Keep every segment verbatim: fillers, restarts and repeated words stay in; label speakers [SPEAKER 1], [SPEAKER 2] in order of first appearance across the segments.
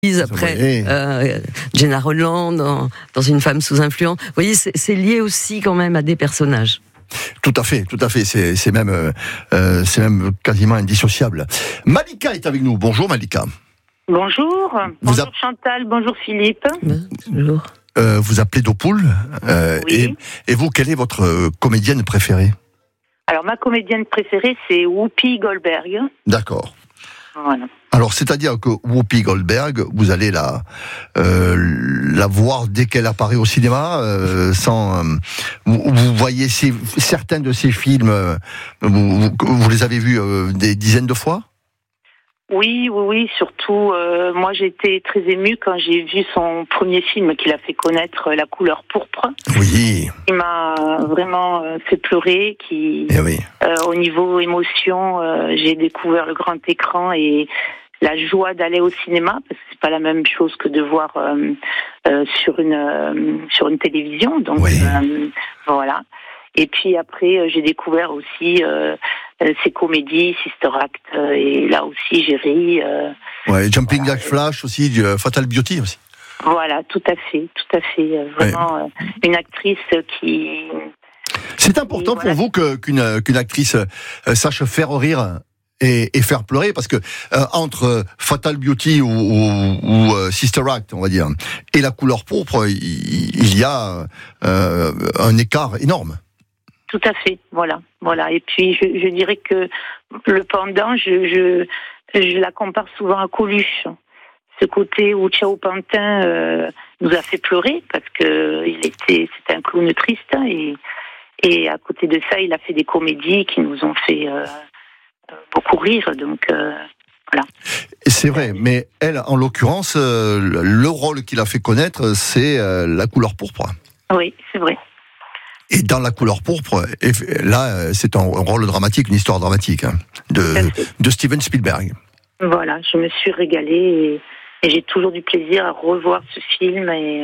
[SPEAKER 1] après euh, Gena Rowland dans, dans Une femme sous influence. Vous voyez, c'est, c'est lié aussi quand même à des personnages.
[SPEAKER 2] Tout à fait, tout à fait. C'est, c'est même, euh, c'est même quasiment indissociable. Malika est avec nous. Bonjour Malika.
[SPEAKER 3] Bonjour.
[SPEAKER 2] Vous
[SPEAKER 3] Bonjour
[SPEAKER 2] a...
[SPEAKER 3] Chantal. Bonjour Philippe.
[SPEAKER 1] Bonjour.
[SPEAKER 2] Euh, vous appelez Dopoul. Euh,
[SPEAKER 3] Oui.
[SPEAKER 2] et, et vous, quelle est votre comédienne préférée ?
[SPEAKER 3] Alors ma comédienne préférée, c'est Whoopi Goldberg.
[SPEAKER 2] D'accord.
[SPEAKER 3] Voilà.
[SPEAKER 2] Alors, c'est-à-dire que Whoopi Goldberg, vous allez la euh, la voir dès qu'elle apparaît au cinéma, euh, sans euh, vous, vous voyez ces, certains de ses films, euh, vous, vous, vous les avez vus euh, des dizaines de fois ?
[SPEAKER 3] Oui, oui, oui. Surtout, euh, moi, j'ai été très émue quand j'ai vu son premier film qu'il a fait connaître, La couleur pourpre.
[SPEAKER 2] Oui.
[SPEAKER 3] Il m'a vraiment euh, fait pleurer. Qui,
[SPEAKER 2] Eh oui.
[SPEAKER 3] euh, au niveau émotion, euh, j'ai découvert le grand écran et la joie d'aller au cinéma, parce que c'est pas la même chose que de voir euh, euh, sur une euh, sur une télévision. Donc
[SPEAKER 2] Oui.
[SPEAKER 3] euh, voilà. Et puis après, euh, j'ai découvert aussi euh, euh, ses comédies, Sister Act, euh, et là aussi j'ai ri. Euh,
[SPEAKER 2] Ouais, Jumping
[SPEAKER 3] voilà.
[SPEAKER 2] Jack Flash aussi, du, euh, Fatal Beauty aussi.
[SPEAKER 3] Voilà, tout à fait, tout à fait. Euh, vraiment ouais. euh, une actrice qui.
[SPEAKER 2] C'est important
[SPEAKER 3] qui, voilà.
[SPEAKER 2] pour vous que, qu'une qu'une actrice euh, sache faire rire et, et faire pleurer, parce que euh, entre Fatal Beauty ou, ou, ou euh, Sister Act, on va dire, et La couleur pourpre, il, il y a euh, un écart énorme.
[SPEAKER 3] Tout à fait, voilà, voilà. Et puis je, je dirais que le pendant, je, je, je la compare souvent à Coluche. Ce côté où Ciao Pantin euh, nous a fait pleurer parce que il était, c'était un clown triste, hein, et et à côté de ça, il a fait des comédies qui nous ont fait euh, beaucoup rire. Donc euh, voilà.
[SPEAKER 2] C'est vrai, mais elle, en l'occurrence, euh, le rôle qu'il a fait connaître, c'est euh, La couleur pourpre.
[SPEAKER 3] Oui, c'est vrai.
[SPEAKER 2] Et dans La couleur pourpre, là, c'est un rôle dramatique, une histoire dramatique, hein, de, de Steven Spielberg.
[SPEAKER 3] Voilà, je me suis régalée et, et j'ai toujours du plaisir à revoir ce film. Et,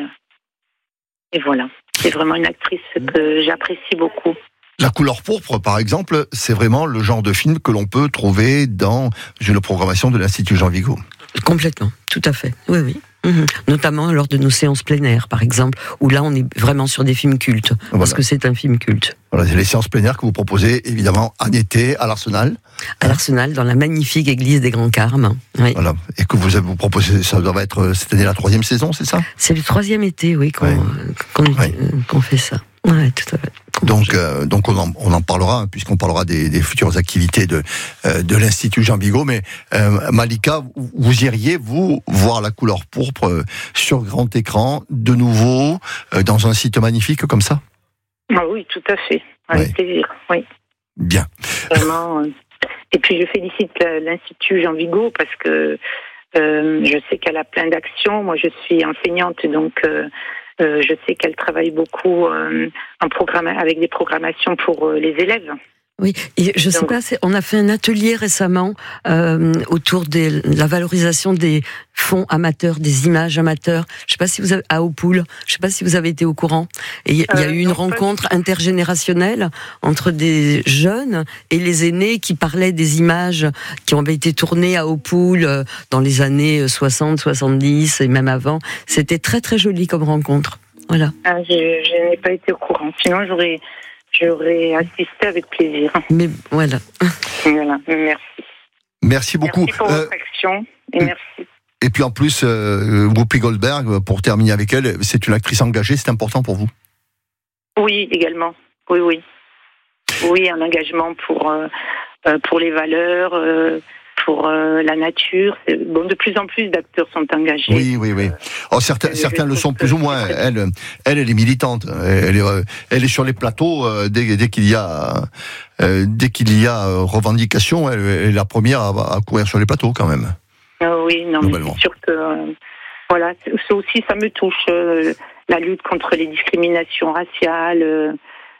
[SPEAKER 3] et voilà, c'est vraiment une actrice que j'apprécie beaucoup.
[SPEAKER 2] La couleur pourpre, par exemple, c'est vraiment le genre de film que l'on peut trouver dans une programmation de l'Institut Jean Vigo.
[SPEAKER 1] Complètement, tout à fait, oui, oui. Mmh. Notamment lors de nos séances plein air, par exemple, où là on est vraiment sur des films cultes,
[SPEAKER 2] voilà.
[SPEAKER 1] Parce que c'est un film culte.
[SPEAKER 2] Voilà, c'est les séances plein air que vous proposez évidemment en été à l'Arsenal.
[SPEAKER 1] À l'Arsenal, dans la magnifique église des Grands Carmes. Oui.
[SPEAKER 2] Voilà, et que vous vous proposez, ça doit être cette année la troisième saison, c'est ça ?
[SPEAKER 1] C'est le troisième été, oui, qu'on,
[SPEAKER 2] ouais.
[SPEAKER 1] qu'on,
[SPEAKER 2] ouais.
[SPEAKER 1] qu'on fait ça. Ouais, tout à fait.
[SPEAKER 2] Donc, euh, donc on en, on en parlera, hein, puisqu'on parlera des, des futures activités de, euh, de l'Institut Jean Vigo. Mais euh, Malika, vous iriez, vous, voir La couleur pourpre euh, sur grand écran, de nouveau, euh, dans un site magnifique comme ça ?
[SPEAKER 3] Ah oui, tout à fait. Avec ouais. plaisir, oui.
[SPEAKER 2] Bien.
[SPEAKER 3] Vraiment. Euh, et puis je félicite l'Institut Jean Vigo parce que euh, je sais qu'elle a plein d'actions. Moi, je suis enseignante, donc... Euh, Euh, je sais qu'elle travaille beaucoup euh, en programme, avec des programmations pour euh, les élèves.
[SPEAKER 1] Oui, et je sais Donc, pas, on a fait un atelier récemment euh, autour de la valorisation des fonds amateurs, des images amateurs. Je sais pas si vous avez à Hautpoul, je sais pas si vous avez été au courant. Et il y a euh, eu une non, rencontre intergénérationnelle entre des jeunes et les aînés qui parlaient des images qui ont été tournées à Hautpoul dans les années soixante, soixante-dix et même avant. C'était très très joli comme rencontre. Voilà.
[SPEAKER 3] Ah, je, je n'ai pas été au courant. Sinon, j'aurais J'aurais assisté avec plaisir.
[SPEAKER 1] Mais voilà.
[SPEAKER 3] Voilà, merci.
[SPEAKER 2] Merci beaucoup.
[SPEAKER 3] Merci pour euh, votre action et merci.
[SPEAKER 2] Et puis en plus, euh, Whoopi Goldberg, pour terminer avec elle, c'est une actrice engagée, c'est important pour vous ?
[SPEAKER 3] Oui, également. Oui, oui. Oui, un engagement pour, euh, pour les valeurs, euh, pour euh, la nature. Bon, de plus en plus d'acteurs sont engagés.
[SPEAKER 2] Oui, oui, oui. Oh, certains, certains le sont plus ou moins. Elle, elle, elle est militante. Elle est, elle est sur les plateaux euh, dès, dès qu'il y a, euh, dès qu'il y a revendication. Elle, elle est la première à, à courir sur les plateaux, quand même.
[SPEAKER 3] Euh, oui, non, mais c'est sûr que euh, voilà, ça aussi, ça me touche. Euh, la lutte contre les discriminations raciales. Euh,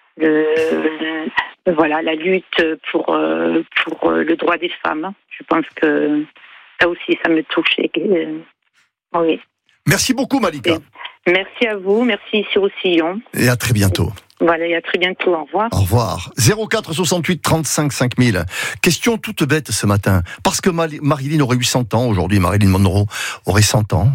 [SPEAKER 3] Le, le, voilà, la lutte pour, euh, pour le droit des femmes. Je pense que ça aussi, ça me touche. Euh, oui.
[SPEAKER 2] Merci beaucoup, Malika.
[SPEAKER 3] Et merci à vous, merci sur Roussillon.
[SPEAKER 2] Et à très bientôt.
[SPEAKER 3] Voilà, et à très bientôt, au revoir.
[SPEAKER 2] Au revoir. zéro quatre soixante-huit trente-cinq cinq mille. Question toute bête ce matin. Parce que Marilyn aurait eu cent ans aujourd'hui, Marilyn Monroe aurait cent ans.